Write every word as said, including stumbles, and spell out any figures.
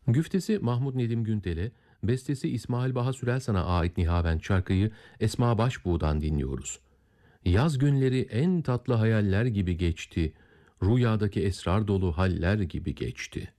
Güftesi Mahmut Nedim Güntel'e, bestesi İsmail Baha Sürelsan'a ait Nihavent şarkıyı Esma Başbuğ'dan dinliyoruz. Yaz günleri en tatlı hayaller gibi geçti, rüyadaki esrar dolu haller gibi geçti.